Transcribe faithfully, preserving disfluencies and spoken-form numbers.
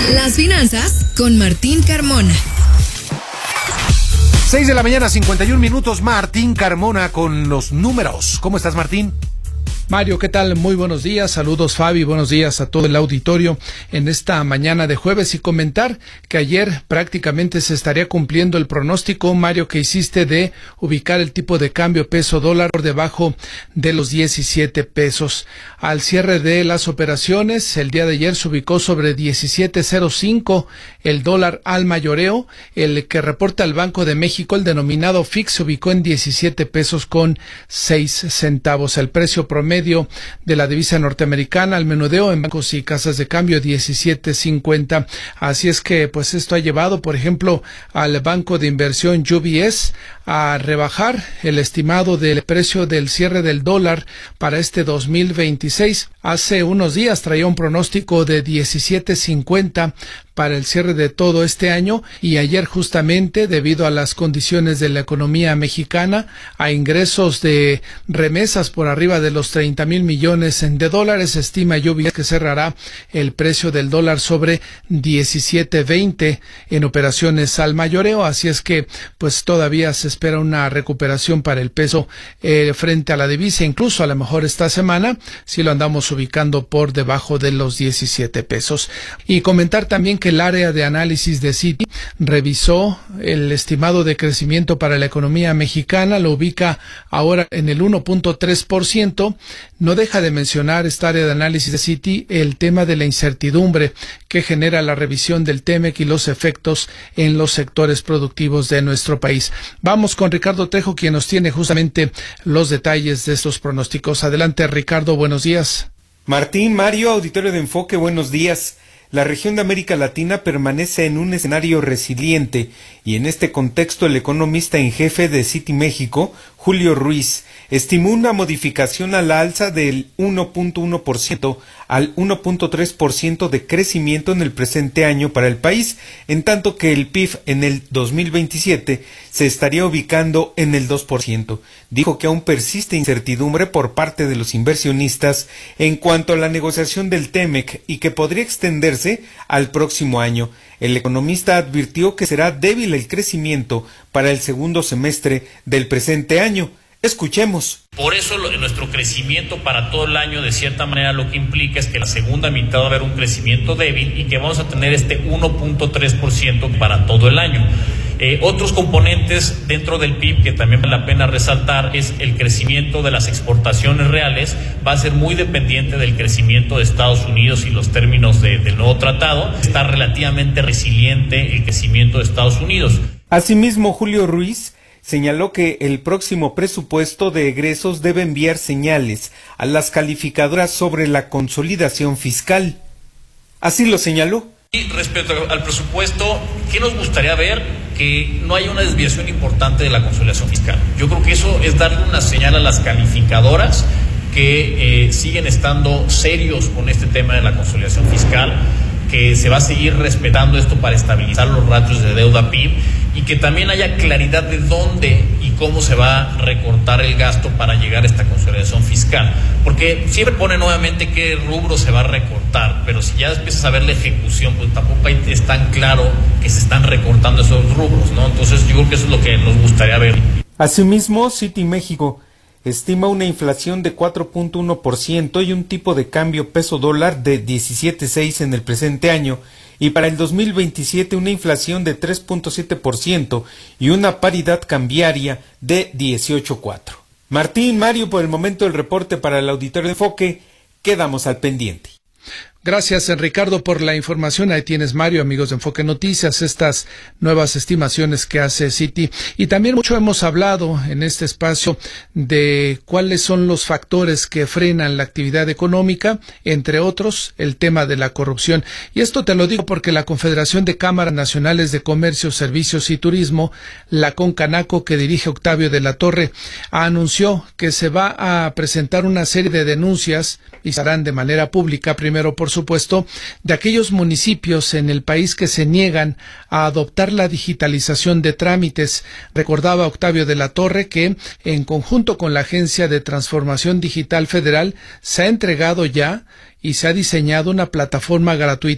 Las finanzas con Martín Carmona. seis de la mañana, cincuenta y un minutos, Martín Carmona con los números. ¿Cómo estás, Martín? Mario, ¿qué tal? Muy buenos días. Saludos, Fabi. Buenos días a todo el auditorio en esta mañana de jueves, y comentar que ayer prácticamente se estaría cumpliendo el pronóstico, Mario, que hiciste de ubicar el tipo de cambio peso dólar por debajo de los diecisiete pesos. Al cierre de las operaciones, el día de ayer se ubicó sobre diecisiete cero cinco el dólar al mayoreo. El que reporta el Banco de México, el denominado F I X, se ubicó en diecisiete pesos con seis centavos. El precio promedio de la divisa norteamericana al menudeo en bancos y casas de cambio diecisiete cincuenta. Así es que pues esto ha llevado, por ejemplo, al banco de inversión U B S a rebajar el estimado del precio del cierre del dólar para este dos mil veintiséis. Hace unos días traía un pronóstico de diecisiete cincuenta para el cierre de todo este año, y ayer, justamente debido a las condiciones de la economía mexicana, a ingresos de remesas por arriba de los treinta mil millones de dólares, estima U B S que cerrará el precio del dólar sobre diecisiete veinte en operaciones al mayoreo. Así es que pues todavía se espera una recuperación para el peso eh, frente a la divisa. Incluso a lo mejor esta semana si lo andamos ubicando por debajo de los diecisiete pesos. Y comentar también que el área de análisis de Citi revisó el estimado de crecimiento para la economía mexicana, lo ubica ahora en el uno punto tres por ciento. No deja de mencionar esta área de análisis de Citi el tema de la incertidumbre que genera la revisión del TEMEC y los efectos en los sectores productivos de nuestro país. Vamos con Ricardo Trejo, quien nos tiene justamente los detalles de estos pronósticos. Adelante, Ricardo, buenos días. Martín, Mario, auditorio de Enfoque, buenos días. La región de América Latina permanece en un escenario resiliente, y en este contexto el economista en jefe de Citi México, Julio Ruiz, estimó una modificación a la alza del uno punto uno por ciento al uno punto tres por ciento de crecimiento en el presente año para el país, en tanto que el P I B en el dos mil veintisiete se estaría ubicando en el dos por ciento. Dijo que aún persiste incertidumbre por parte de los inversionistas en cuanto a la negociación del TEMEC y que podría extenderse al próximo año. El economista advirtió que será débil el crecimiento para el segundo semestre del presente año. Escuchemos. Por eso lo, nuestro crecimiento para todo el año, de cierta manera, lo que implica es que la segunda mitad va a haber un crecimiento débil y que vamos a tener este uno punto tres por ciento para todo el año. Eh, otros componentes dentro del P I B que también vale la pena resaltar es el crecimiento de las exportaciones reales. Va a ser muy dependiente del crecimiento de Estados Unidos y los términos de, del nuevo tratado. Está relativamente resiliente el crecimiento de Estados Unidos. Asimismo, Julio Ruiz señaló que el próximo presupuesto de egresos debe enviar señales a las calificadoras sobre la consolidación fiscal. Así lo señaló. Y respecto al presupuesto, ¿qué nos gustaría ver? Que no haya una desviación importante de la consolidación fiscal. Yo creo que eso es darle una señal a las calificadoras que eh, siguen estando serios con este tema de la consolidación fiscal, que se va a seguir respetando esto para estabilizar los ratios de deuda P I B, y que también haya claridad de dónde y cómo se va a recortar el gasto para llegar a esta consolidación fiscal. Porque siempre pone nuevamente qué rubro se va a recortar, pero si ya empiezas a ver la ejecución, pues tampoco es tan claro que se están recortando esos rubros, ¿no? Entonces yo creo que eso es lo que nos gustaría ver. Asimismo, Citi México estima una inflación de cuatro punto uno por ciento y un tipo de cambio peso dólar de diecisiete punto seis en el presente año, y para el dos mil veintisiete una inflación de tres punto siete por ciento y una paridad cambiaria de dieciocho punto cuatro por ciento. Martín, Mario, por el momento el reporte para el auditorio de Enfoque. Quedamos al pendiente. Gracias, Ricardo, por la información. Ahí tienes, Mario, amigos de Enfoque Noticias, estas nuevas estimaciones que hace Citi. Y también mucho hemos hablado en este espacio de cuáles son los factores que frenan la actividad económica, entre otros, el tema de la corrupción. Y esto te lo digo porque la Confederación de Cámaras Nacionales de Comercio, Servicios y Turismo, la CONCANACO, que dirige Octavio de la Torre, anunció que se va a presentar una serie de denuncias, y se harán de manera pública, primero por supuesto, de aquellos municipios en el país que se niegan a adoptar la digitalización de trámites. Recordaba Octavio de la Torre que, en conjunto con la Agencia de Transformación Digital Federal, se ha entregado ya y se ha diseñado una plataforma gratuita